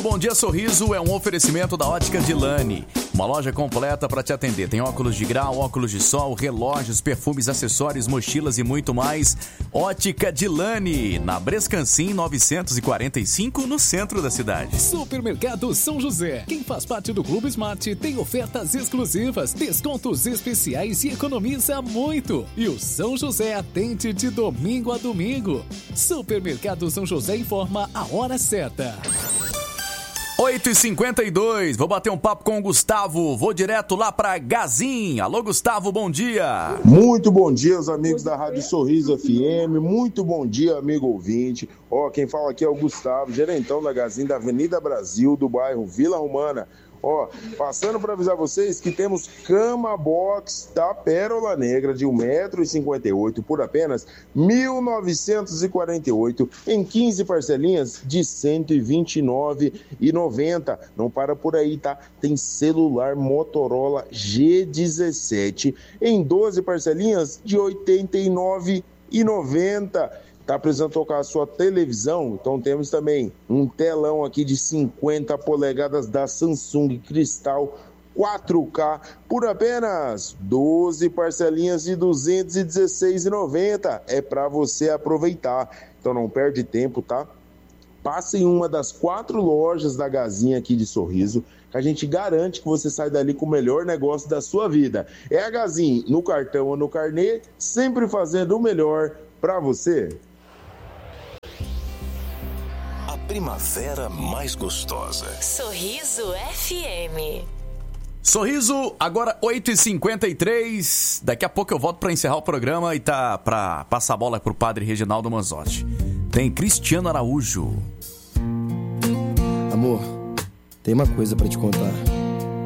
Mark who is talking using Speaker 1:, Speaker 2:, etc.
Speaker 1: o Bom Dia Sorriso é um oferecimento da Ótica Dilani. Uma loja completa para te atender. Tem óculos de grau, óculos de sol, relógios, perfumes, acessórios, mochilas e muito mais. Ótica Dilani, na Brescancin 945, no centro da cidade.
Speaker 2: Supermercado São José. Quem faz parte do Clube Smart tem ofertas exclusivas, descontos especiais e economiza muito. E o São José atende de domingo a domingo. Supermercado São José informa a hora certa.
Speaker 1: 8h52, vou bater um papo com o Gustavo, vou direto lá pra Gazin. Alô, Gustavo, bom dia.
Speaker 3: Muito bom dia, os amigos da Rádio Sorriso FM, muito bom dia, amigo ouvinte. Quem fala aqui é o Gustavo, gerentão da Gazin, da Avenida Brasil, do bairro Vila Romana. Passando para avisar vocês que temos cama box da Pérola Negra de 1,58 m por apenas R$ 1.948 em 15 parcelinhas de R$ 129,90. Não para por aí, tá? Tem celular Motorola G17 em 12 parcelinhas de R$ 89,90. Tá precisando tocar a sua televisão? Então temos também um telão aqui de 50 polegadas da Samsung Cristal 4K por apenas 12 parcelinhas de R$ 216,90. É para você aproveitar. Então não perde tempo, tá? Passe em uma das 4 lojas da Gazinha aqui de Sorriso, que a gente garante que você sai dali com o melhor negócio da sua vida. É a Gazinha, no cartão ou no carnê, sempre fazendo o melhor para você.
Speaker 4: Primavera mais gostosa.
Speaker 5: Sorriso FM.
Speaker 1: Sorriso, agora 8h53. Daqui a pouco eu volto pra encerrar o programa e tá pra passar a bola pro padre Reginaldo Manzotti. Tem Cristiano Araújo.
Speaker 6: Amor, tem uma coisa pra te contar.